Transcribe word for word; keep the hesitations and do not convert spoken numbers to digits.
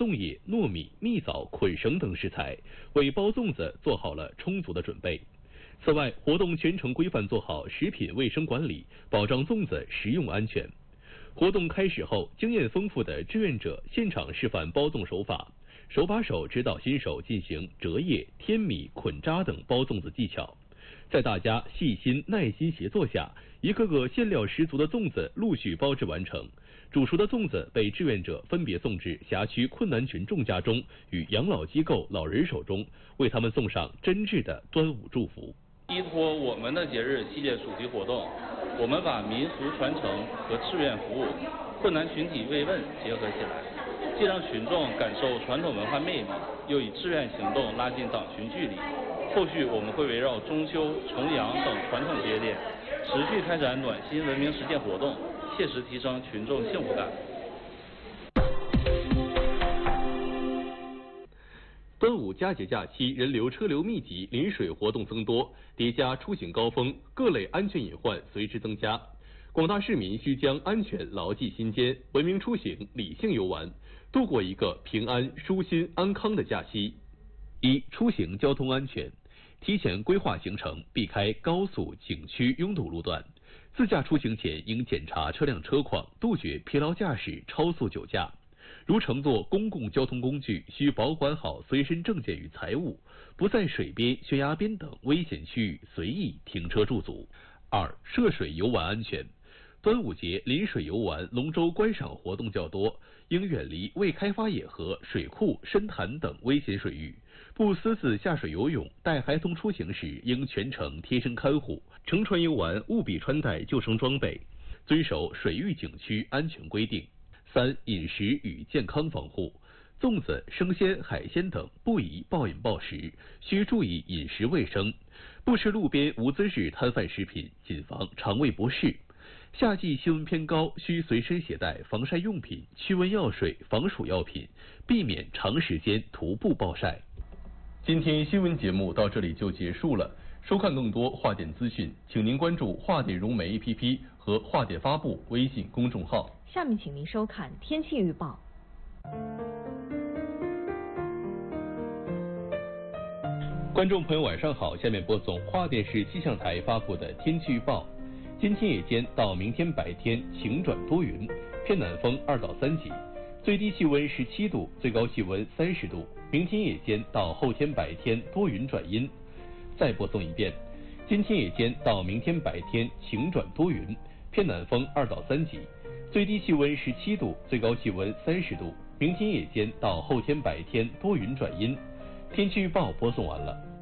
粽叶、糯米、蜜枣、捆绳等食材，为包粽子做好了充足的准备。此外，活动全程规范做好食品卫生管理，保障粽子食用安全。活动开始后，经验丰富的志愿者现场示范包粽手法，手把手指导新手进行折叶、添米、捆扎等包粽子技巧。在大家细心耐心协作下，一个个馅料十足的粽子陆续包制完成。煮熟的粽子被志愿者分别送至辖区困难群众家中与养老机构老人手中，为他们送上真挚的端午祝福。 依托我们的节日系列主题活动，我们把民俗传承和志愿服务、困难群体慰问结合起来，既让群众感受传统文化魅力，又以志愿行动拉近党群距离。后续我们会围绕中秋、重阳等传统节点，持续开展暖心文明实践活动，切实提升群众幸福感。 端午佳节假期人流车流密集，临水活动增多，叠加出行高峰，各类安全隐患随之增加。广大市民需将安全牢记心间，文明出行，理性游玩，度过一个平安、舒心、安康的假期。一、出行交通安全。提前规划行程，避开高速、景区拥堵路段。自驾出行前应检查车辆车况，杜绝疲劳驾驶、超速酒驾。如乘坐公共交通工具，需保管好随身证件与财物，不在水边、悬崖边等危险区域随意停车驻足。二、涉水游玩安全。端午节临水游玩、龙舟观赏活动较多，应远离未开发野河、水库、深潭等危险水域，不私自下水游泳。带孩童出行时，应全程贴身看护。乘船游玩务必穿戴救生装备，遵守水域景区安全规定。三、饮食与健康防护。粽子、生鲜、海鲜等不宜暴饮暴食，需注意饮食卫生，不吃路边无资质摊贩食品，谨防肠胃不适。夏季气温偏高，需随身携带防晒用品、驱蚊药水、防暑药品，避免长时间徒步暴晒。今天新闻节目到这里就结束了。收看更多华电资讯，请您关注华电融媒 A P P 和华电发布微信公众号。 下面请您收看天气预报。 观众朋友晚上好，下面播送华电视气象台发布的天气预报。今天夜间到明天白天晴转多云，偏南风二到三级，最低气温十七度，最高气温三十度。明天夜间到后天白天多云转阴。再播送一遍，今天夜间到明天白天晴转多云，偏南风二到三级，最低气温十七度，最高气温三十度。明天夜间到后天白天多云转阴。天气预报播送完了。